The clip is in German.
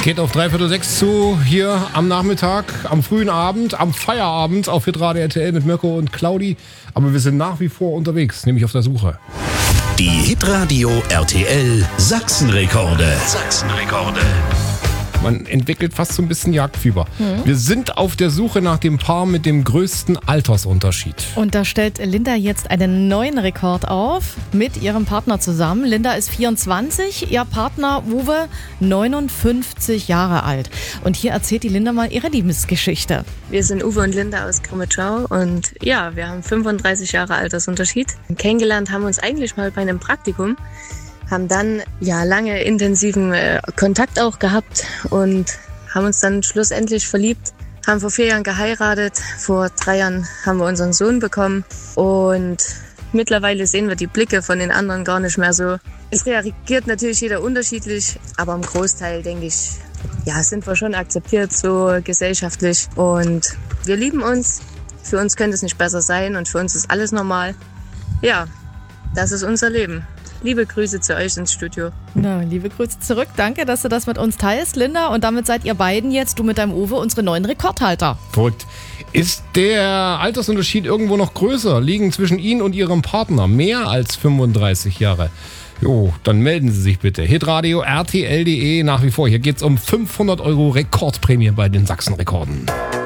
Geht auf 5:45 zu, hier am Nachmittag, am frühen Abend, am Feierabend auf Hitradio RTL mit Mirko und Claudi. Aber wir sind nach wie vor unterwegs, nämlich auf der Suche. Die Hitradio RTL Sachsenrekorde. Man entwickelt fast so ein bisschen Jagdfieber. Wir sind auf der Suche nach dem Paar mit dem größten Altersunterschied. Und da stellt Linda jetzt einen neuen Rekord auf mit ihrem Partner zusammen. Linda ist 24, ihr Partner Uwe 59 Jahre alt. Und hier erzählt die Linda mal ihre Liebesgeschichte. Wir sind Uwe und Linda aus Grimmitschau und ja, wir haben 35 Jahre Altersunterschied. Kennengelernt haben wir uns eigentlich mal bei einem Praktikum. Haben dann lange intensiven Kontakt auch gehabt und haben uns dann schlussendlich verliebt. Haben vor 4 Jahren geheiratet, vor 3 Jahren haben wir unseren Sohn bekommen und mittlerweile sehen wir die Blicke von den anderen gar nicht mehr so. Es reagiert natürlich jeder unterschiedlich, aber im Großteil denke ich, sind wir schon akzeptiert so gesellschaftlich und wir lieben uns. Für uns könnte es nicht besser sein und für uns ist alles normal. Ja, das ist unser Leben. Liebe Grüße zu euch ins Studio. Na, liebe Grüße zurück. Danke, dass du das mit uns teilst, Linda. Und damit seid ihr beiden jetzt, du mit deinem Uwe, unsere neuen Rekordhalter. Verrückt. Ist der Altersunterschied irgendwo noch größer? Liegen zwischen Ihnen und Ihrem Partner mehr als 35 Jahre? Jo, dann melden Sie sich bitte. Hitradio RTL.de nach wie vor. Hier geht's um 500 € Rekordprämie bei den Sachsenrekorden.